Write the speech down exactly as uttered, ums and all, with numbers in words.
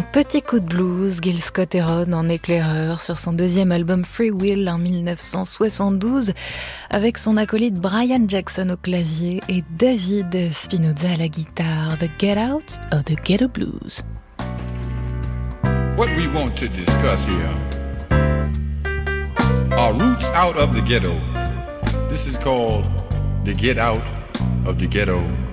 Petit coup de blues, Gil Scott-Heron en éclaireur sur son deuxième album Free Will en dix-neuf cent soixante-douze avec son acolyte Brian Jackson au clavier et David Spinoza à la guitare. The Get Out of the Ghetto Blues. What we want to discuss here are roots out of the ghetto. This is called the Get Out of the Ghetto